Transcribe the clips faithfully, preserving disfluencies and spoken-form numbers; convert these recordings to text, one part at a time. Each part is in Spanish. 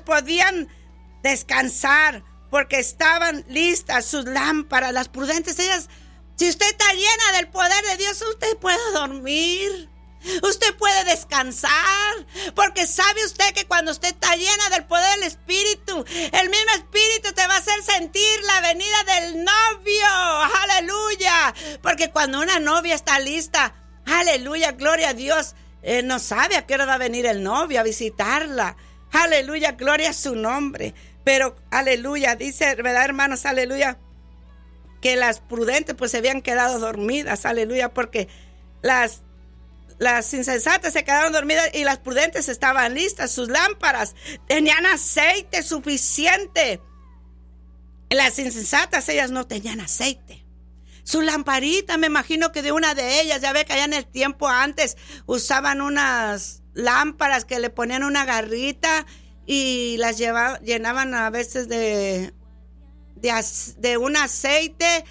podían descansar porque estaban listas sus lámparas. Las prudentes, ellas, si usted está llena del poder de Dios, usted puede dormir. Usted puede descansar, porque sabe usted que cuando usted está llena del poder del Espíritu, el mismo Espíritu te va a hacer sentir la venida del novio. Aleluya. Porque cuando una novia está lista, aleluya, gloria a Dios, eh, no sabe a qué hora va a venir el novio a visitarla. Aleluya, gloria a su nombre. Pero, aleluya, dice, ¿verdad, hermanos? Aleluya, que las prudentes pues se habían quedado dormidas. Aleluya, porque las Las insensatas se quedaron dormidas y las prudentes estaban listas. Sus lámparas tenían aceite suficiente. Las insensatas, ellas no tenían aceite. Su lamparita, me imagino que de una de ellas, ya ve que allá en el tiempo antes usaban unas lámparas que le ponían una garrita y las llevaban, llenaban a veces de, de, de un aceite.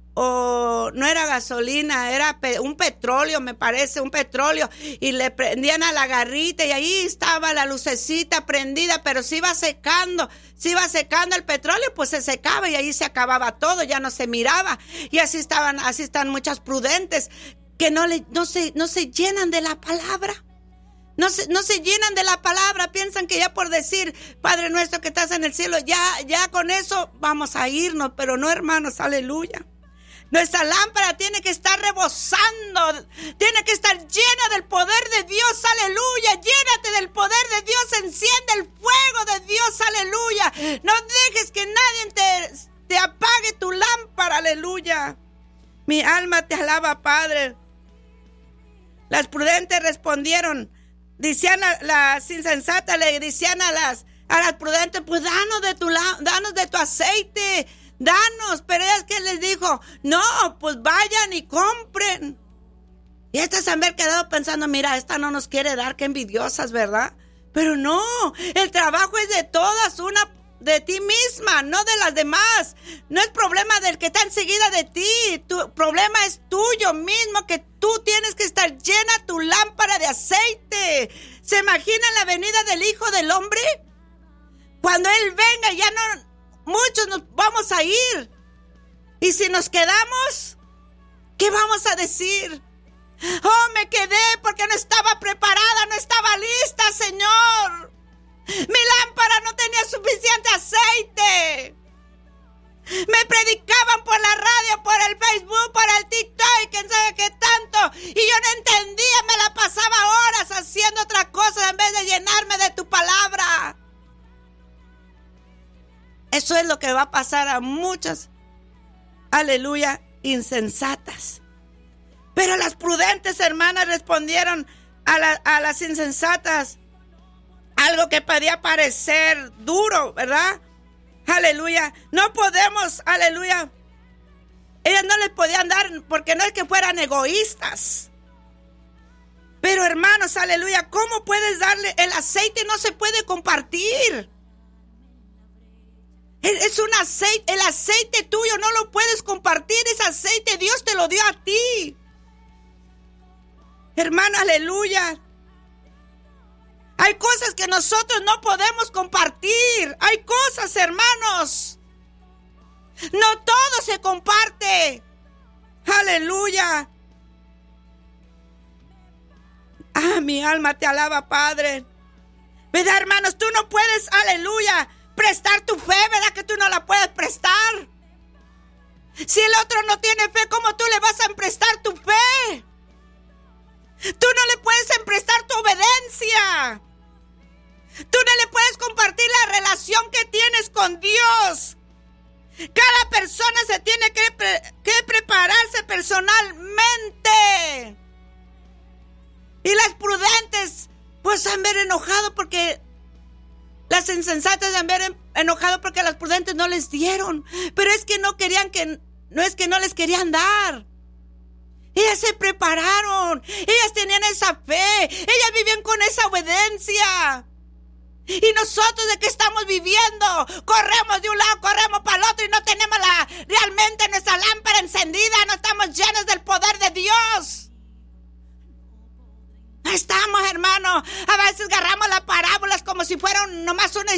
O no era gasolina, era pe- un petróleo, me parece, un petróleo. Y le prendían a la garrita y ahí estaba la lucecita prendida, pero se iba secando, se iba secando el petróleo, pues se secaba y ahí se acababa todo, ya no se miraba. Y así estaban, así están muchas prudentes que no, le, no, se, no se llenan de la palabra. No se, no se llenan de la palabra, piensan que ya por decir, Padre nuestro que estás en el cielo, ya, ya con eso vamos a irnos, pero no, hermanos, aleluya. Nuestra lámpara tiene que estar rebosando, tiene que estar llena del poder de Dios, aleluya. Llénate del poder de Dios, enciende el fuego de Dios, aleluya. No dejes que nadie te, te apague tu lámpara, aleluya. Mi alma te alaba, Padre. Las prudentes respondieron, decían a las insensatas, le decían a las, a las prudentes, pues danos de tu, danos de tu aceite. Danos, pero es que les dijo, no, pues vayan y compren. Y estas han haber quedado pensando, mira, esta no nos quiere dar, qué envidiosas, ¿verdad? Pero no, el trabajo es de todas, una de ti misma, no de las demás. No es problema del que está enseguida de ti, tu problema es tuyo mismo, que tú tienes que estar llena tu lámpara de aceite. ¿Se imaginan la venida del Hijo del Hombre? Cuando Él venga, ya no... muchos nos vamos a ir. Y si nos quedamos, ¿qué vamos a decir? Oh, me quedé porque no estaba preparada, no estaba lista, Señor. Mi lámpara no tenía suficiente aceite. Me predicaban por la radio, por el Facebook, por el TikTok y quién sabe qué tanto. Y yo no entendía, me la pasaba horas haciendo otra cosa en vez de llenarme de tu palabra. Eso es lo que va a pasar a muchas, aleluya, insensatas. Pero las prudentes hermanas respondieron a, la, a las insensatas algo que podía parecer duro, ¿verdad? Aleluya. No podemos, aleluya. Ellas no les podían dar porque no es que fueran egoístas. Pero hermanos, aleluya, ¿cómo puedes darle? El aceite no se puede compartir. Es un aceite, el aceite tuyo no lo puedes compartir, ese aceite Dios te lo dio a ti. Hermano, aleluya. Hay cosas que nosotros no podemos compartir. Hay cosas, hermanos. No todo se comparte. Aleluya. Ah, mi alma te alaba, Padre. ¿Verdad, hermanos? Tú no puedes, aleluya, prestar tu fe, ¿verdad que tú no la puedes prestar? Si el otro no tiene fe, ¿cómo tú le vas a emprestar tu fe? Tú no le puedes emprestar tu obediencia. Tú no le puedes compartir la relación que tienes con Dios. Cada persona se tiene que, pre- que prepararse personalmente. Y las prudentes, pues han ver enojado porque... Las insensatas han ver enojado porque las prudentes no les dieron. Pero es que no querían que... No es que no les querían dar. Ellas se prepararon. Ellas tenían esa fe. Ellas vivían con esa obediencia. Y nosotros, ¿de qué estamos viviendo? Corremos de un lado, corremos para el otro y no tenemos la, realmente nuestra lámpara encendida. No estamos llenos del poder de Dios. No estamos, hermano. A veces agarramos las parábolas como si fueran nomás una